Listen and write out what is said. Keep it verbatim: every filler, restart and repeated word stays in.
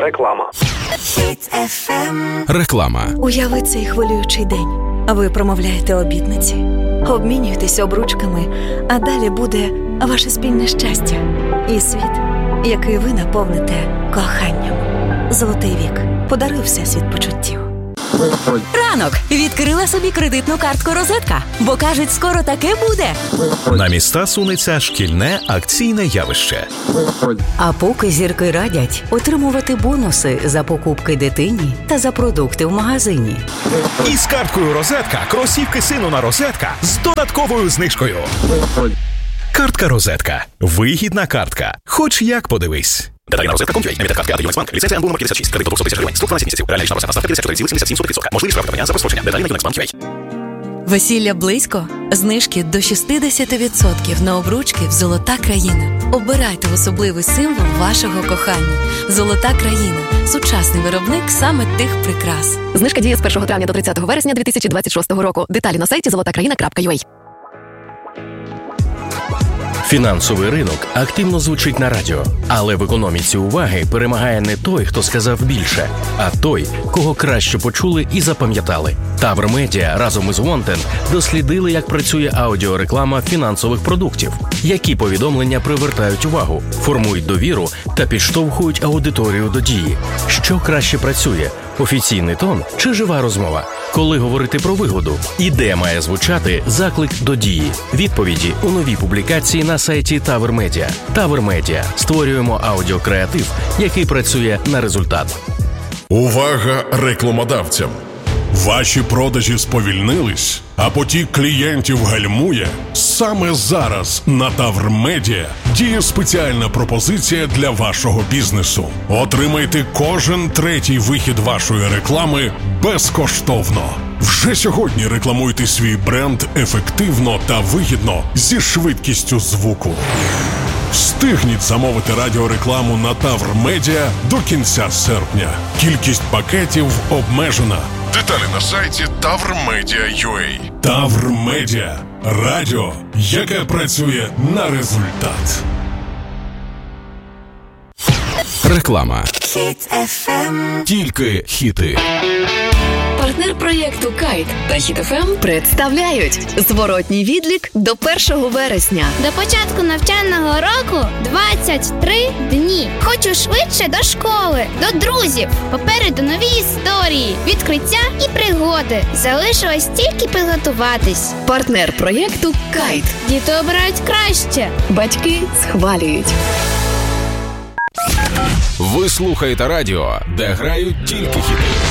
Реклама. Реклама. Уяви цей хвилюючий день. Ви промовляєте обітниці, обмінюєтесь обручками, а далі буде ваше спільне щастя і світ, який ви наповните коханням. Золотий вік. Подаруй всесвіт почуттів. Ранок. Відкрила собі кредитну картку «Розетка», бо, кажуть, скоро таке буде. На міста сунеться шкільне акційне явище. А поки зірки радять отримувати бонуси за покупки дитині та за продукти в магазині. І з карткою «Розетка» кросівки сину на «Розетка» з додатковою знижкою. Картка «Розетка». Вигідна картка. Хоч як подивись. Деталі на розетка крапка ком крапка ю а. Номер картки «Ад Юнекс Банк». Ліцензія ем бу номер п'ятдесят шість. Кредит до двісті тисяч гривень. Строк дванадцять місяців. Реальна річна процентна ставка п'ятдесят чотири цілих сімдесят сім відсотка. Можливість штрафування за прострочення. Деталі на юнекс банк крапка ю а. Весілля близько? Знижки до шістдесят відсотків на обручки в «Золота країна». Обирайте особливий символ вашого кохання. «Золота країна» – сучасний виробник саме тих прикрас. Знижка діє з першого травня до тридцятого вересня дві тисячі двадцять шостого року. Деталі на сайті золота країна крапка ю а. Фінансовий ринок активно звучить на радіо, але в економіці уваги перемагає не той, хто сказав більше, а той, кого краще почули і запам'ятали. Тавр Медіа разом із Wanted дослідили, як працює аудіореклама фінансових продуктів, які повідомлення привертають увагу, формують довіру та підштовхують аудиторію до дії. Що краще працює – офіційний тон чи жива розмова? Коли говорити про вигоду? І де має звучати заклик до дії? Відповіді у новій публікації на сайті Тавр Медіа. Тавр Медіа. Створюємо аудіокреатив, який працює на результат. Увага рекламодавцям! Ваші продажі сповільнились, а потік клієнтів гальмує? Саме зараз на Тавр Медіа діє спеціальна пропозиція для вашого бізнесу. Отримайте кожен третій вихід вашої реклами безкоштовно. Вже сьогодні рекламуйте свій бренд ефективно та вигідно зі швидкістю звуку. Встигніть замовити радіорекламу на Тавр Медіа до кінця серпня. Кількість пакетів обмежена. Деталі на сайті тавр медіа крапка ю а. Тавр Медіа. Радіо, яке працює на результат. Реклама. Тільки хіти. Партнер проєкту «Кайт» та «Хіт еф ем» представляють зворотній відлік до першого вересня. До початку навчального року двадцять три дні. Хочу швидше до школи, до друзів. Попереду нові історії, відкриття і пригоди. Залишилось тільки підготуватись. Партнер проєкту «Кайт». Діти обирають краще. Батьки схвалюють. Ви слухаєте радіо, де грають тільки хіти.